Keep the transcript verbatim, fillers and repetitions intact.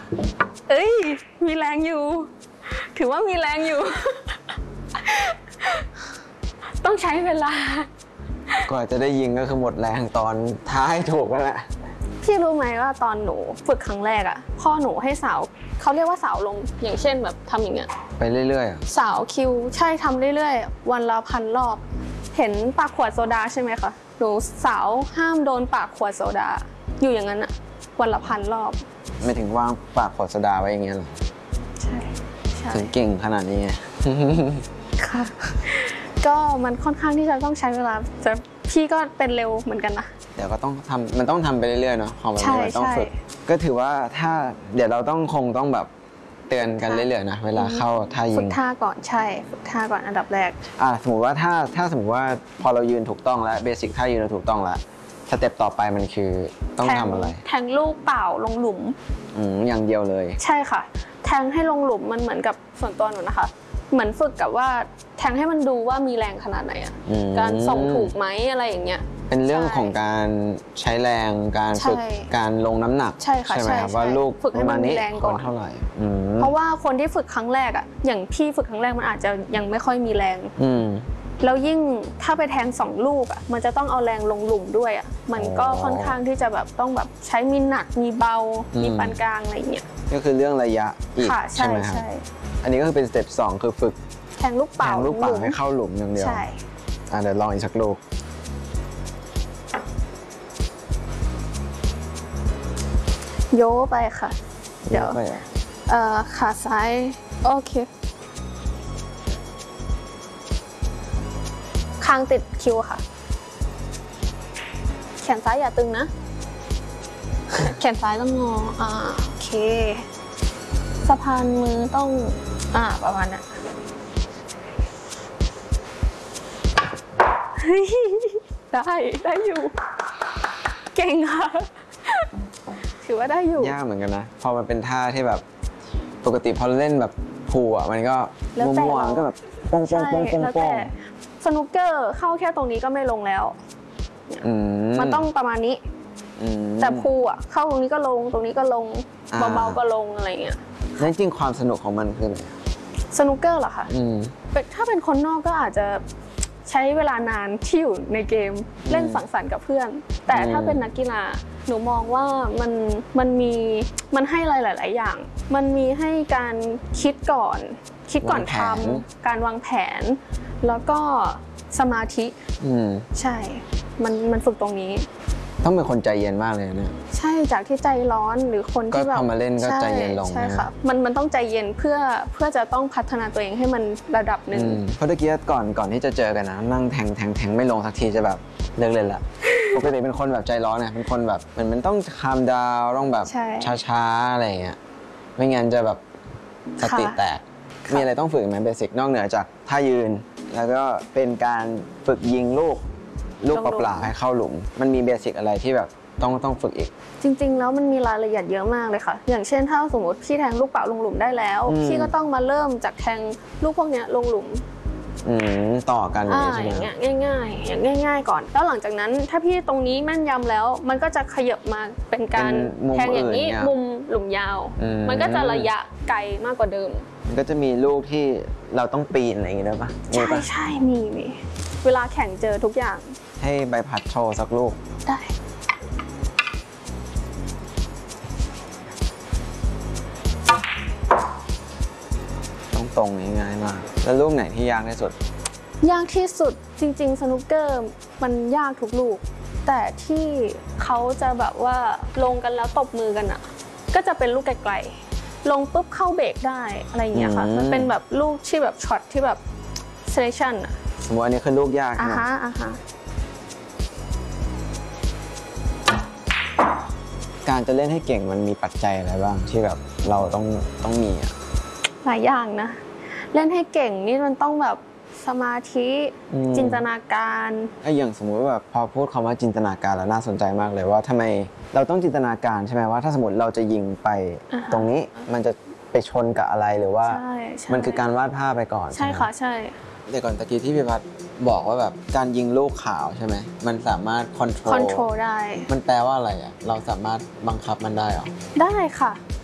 เอ้ยมีแรงอยู่ถือว่ามีแรงอยู่ ต้องใช้เวลากว่าจะได้ยิงก็คือหมดแรงตอนท้ายถูกแล้วแหละพี่รู้ไหมว่าตอนหนูฝึกครั้งแรกอ่ะพ่อหนูให้สาวเขาเรียกว่าสาวลงอย่างเช่นแบบทำอย่างเงี้ยไปเรื่อยๆสาวคิวใช่ทำเรื่อยๆวันละพันรอบเห็นปากขวดโซดาใช่ไหมคะหนูสาวห้ามโดนปากขวดโซดาอยู่อย่างนั้นอ่ะวันละพันรอบไม่ถึงวางปากขวดโซดาไว้อย่างเงี้ยหรอใช่ใช่ถึงเก่งขนาดนี้ค่ะก็มันค่อนข้างที่จะต้องใช้เวลาแต่พี่ก็เป็นเร็วเหมือนกันนะเดี๋ยวก็ต้องทำมันต้องทำไปเรื่อยๆเนาะของมันมันต้องฝึกก็ถือว่าถ้าเดี๋ยวเราต้องคงต้องแบบเตือนกันเรื่อยๆนะเวลาเข้าท่ายิงฝึกท่าก่อนใช่ฝึกท่าก่อนอันดับแรกอ่าสมมติว่าถ้าถ้าสมมติว่าพอเรายืนถูกต้องแล้วเบสิกท่ายืนเราถูกต้องแล้วสเต็ปต่อไปมันคือต้องทำอะไรแทงลูกเปล่าลงหลุมอืมอย่างเดียวเลยใช่ค่ะแทงให้ลงหลุมมันเหมือนกับส่วนตัวหนูนะคะเหมือนฝึกกับว่าแทงให้มันดูว่ามีแรงขนาดไหนอ่ะการส่งถูกไหมอะไรอย่างเงี้ยเป็นเรื่องของการใช้แรงการฝึกการลงน้ำหนักใช่ค่ะใช่ครับว่าลูกฝึกให้มันมีแรงก่อนเท่าไหร่เพราะว่าคนที่ฝึกครั้งแรกอ่ะอย่างพี่ฝึกครั้งแรกมันอาจจะยังไม่ค่อยมีแรงแล้วยิ่งถ้าไปแทงสองลูกอ่ะมันจะต้องเอาแรงลงหลุมด้วยอ่ะมันก็ค่อนข้างที่จะแบบต้องแบบใช้มีหนักมีเบามีปานกลางอะไรเงี้ยก็คือเรื่องระยะอีกใช่ไหมครับอันนี้ก็คือเป็นสเต็ปสองคือฝึกแทงลูกเปล่าแทงลูกเปล่าให้เข้าหลุมอย่างเดียวใช่อ่ะเดี๋ยวลองอีกสักลูกโยไปค่ะเดี๋ยวเอ่อขาซ้ายโอเคคางติดคิวค่ะแขนซ้ายอย่าตึงนะแขนซ้ายต้องงออ่าโอเคสะพานมือต้องอ่าประมาณนั้นได้ได้อยู่เก่งค่ะถือว่าได้อยู่ยากเหมือนกันนะพอมันเป็นท่าที่แบบปกติพอเล่นแบบพูอ่ะมันก็มั่วๆก็แบบป้องป้องป้องป้องป้องสนุกเกอร์เข้าแค่ตรงนี้ก็ไม่ลงแล้วมันต้องประมาณนี้แต่พูอ่ะเข้าตรงนี้ก็ลงตรงนี้ก็ลงเบาๆก็ลงอะไรเงี้ยนั่นจริงความสนุกของมันคืออะไรสนุกเกอร์เหรอคะถ้าเป็นคนนอกก็อาจจะใช้เวลานานที่อยู่ในเกมเล่นสังสรรค์กับเพื่อนแต่ถ้าเป็นนักกีฬาหนูมองว่ามันมันมีมันให้อะไรหลายๆอย่างมันมีให้การคิดก่อนคิดก่อนทำการวางแผนแล้วก็สมาธิใช่มันมันฝึกตรงนี้ต้องเป็นคนใจเย็นมากเลยเนี่ยใช่จากที่ใจร้อนหรือคนที่แบบก็พอมาเล่นก็ใจเย็นลงใช่ค่ะมันมันต้องใจเย็นเพื่อเพื่อจะต้องพัฒนาตัวเองให้มันระดับหนึ่งเพราะเมื่อกี้ก่อนก่อนที่จะเจอกันนะนั่งแทงแทงแทงไม่ลงสักทีจะแบบเลิกเล่นละปกติเป็นคนแบบใจร้อนเนี่ยเป็นคนแบบเหมือนมันต้องคามดาวต้องแบบช้าๆอะไรอย่างเงี้ยไม่งั้นจะแบบสติแตกมีอะไรต้องฝึกไหมเบสิกนอกเหนือจากท่ายืนแล้วก็เป็นการฝึกยิงลูกลูกเปล่าๆให้เข้าหลุมมันมีเบสิกอะไรที่แบบต้องต้องฝึกอีกจริงๆแล้วมันมีรายละเอียดเยอะมากเลยค่ะอย่างเช่นถ้าสมมติพี่แทงลูกเปล่าลงหลุมได้แล้วพี่ก็ต้องมาเริ่มจากแทงลูกพวกนี้ลงหลุมต่อกันอย่างนี้ใช่ไหมง่ายๆอย่างง่ายๆก่อนแล้วหลังจากนั้นถ้าพี่ตรงนี้แม่นยำแล้วมันก็จะขยับมาเป็นการแทงอย่างนี้มุมหลุมยาวมันก็จะระยะไกลมากกว่าเดิมมันก็จะมีลูกที่เราต้องปีนอะไรอย่างงี้ด้วยปะใช่ใช่มีมีเวลาแข่งเจอทุกอย่างให้ใบพัดโชว์สักลูกได้ตรงๆง่ายมากแล้วลูกไหนที่ยากที่สุดยากที่สุดจริงๆสนุกเกอร์มันยากทุกลูกแต่ที่เขาจะแบบว่าลงกันแล้วตบมือกันอ่ะก็จะเป็นลูกไกลๆลงปุ๊บเข้าเบรกได้อะไรอย่างเงี้ยค่ะมันเป็นแบบลูกที่แบบช็อตที่แบบเซเลชั่นอ่ะสมมติอันนี้คือลูกยากอ่ะฮะอ่ะฮะการจะเล่นให้เก่งมันมีปัจจัยอะไรบ้างที่แบบเราต้องต้องมีอ่ะหลายอย่างนะเล่นให้เก่งนี่มันต้องแบบสมาธิจินตนาการไอ้อย่างสมมุติว่าแบบพอพูดคำว่าจินตนาการแล้วน่าสนใจมากเลยว่าทำไมเราต้องจินตนาการใช่ไหมว่าถ้าสมมติเราจะยิงไปตรงนี้มันจะไปชนกับอะไรหรือว่ามันคือการวาดภาพไปก่อนใช่ค่ะใช่เดี๋ยวก่อนตะกี้ที่พี่พัดบอกว่าแบบการยิงลูกขาวใช่ไหมมันสามารถคอนโทรลคอนโทรลได้มันแปลว่าอะไรอ่ะเราสามารถบังคับมันได้หรอได้ค่ะ